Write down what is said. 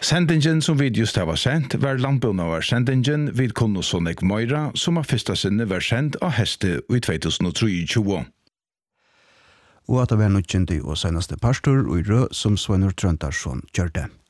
Sendingen som vi just har sendt var landbrunarsendingen vid Konnosonek Moira som av første sinne var sendt av heste i 2023. Og at det var nødvendig og seneste pastor og i rød som Sveinur Trøndarsson gjør det.